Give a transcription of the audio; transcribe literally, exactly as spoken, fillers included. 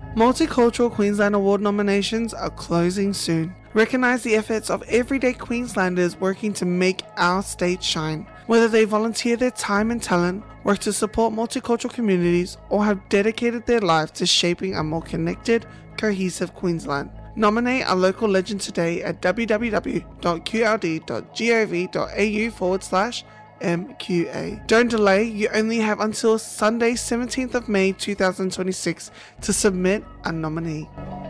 Multicultural Queensland Award nominations are closing soon. Recognise the efforts of everyday Queenslanders working to make our state shine. Whether they volunteer their time and talent, work to support multicultural communities, or have dedicated their lives to shaping a more connected, cohesive Queensland. Nominate a local legend today at www.qld.gov.au forward slash MQA. Don't delay, you only have until Sunday seventeenth of May two thousand twenty-six to submit a nominee.